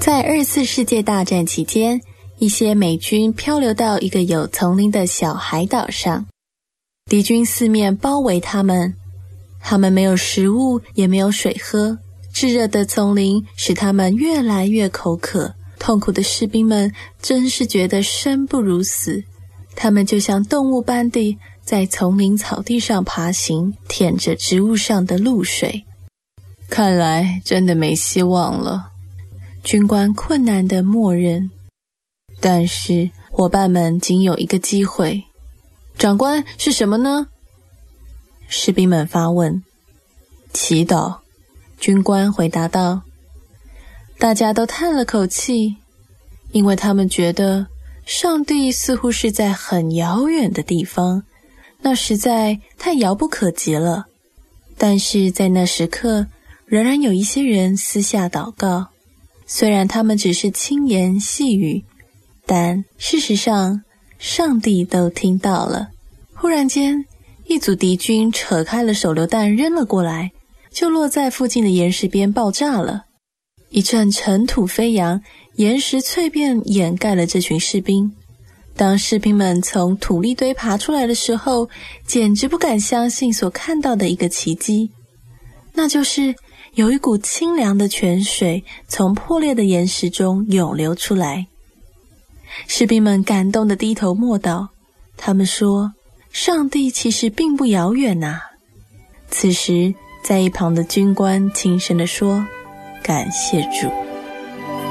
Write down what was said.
在二次世界大战期间，一些美军漂流到一个有丛林的小海岛上，敌军四面包围他们没有食物，也没有水喝，炙热的丛林使他们越来越口渴，痛苦的士兵们真是觉得生不如死，他们就像动物般地在丛林草地上爬行，舔着植物上的露水。看来真的没希望了，军官困难地默认。但是伙伴们仅有一个机会。长官，是什么呢？士兵们发问。祈祷，军官回答道。大家都叹了口气，因为他们觉得上帝似乎是在很遥远的地方，那实在太遥不可及了。但是在那时刻，仍然有一些人私下祷告，虽然他们只是轻言细语，但事实上上帝都听到了。忽然间，一组敌军扯开了手榴弹扔了过来，就落在附近的岩石边爆炸了。一阵尘土飞扬，岩石碎片掩盖了这群士兵。当士兵们从土砾堆爬出来的时候，简直不敢相信所看到的一个奇迹，那就是有一股清凉的泉水从破裂的岩石中涌流出来。士兵们感动地低头默祷，他们说，上帝其实并不遥远啊。此时，在一旁的军官轻声地说，感谢主。